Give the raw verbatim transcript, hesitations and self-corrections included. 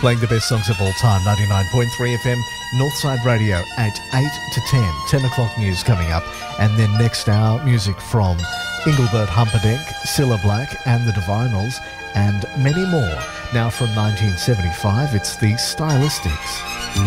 Playing the best songs of all time, ninety-nine point three F M, Northside Radio at eight to ten. ten o'clock news coming up. And then next hour, music from Engelbert Humperdinck, Cilla Black and the Divinals, and many more. Now from nineteen seventy-five, it's the Stylistics.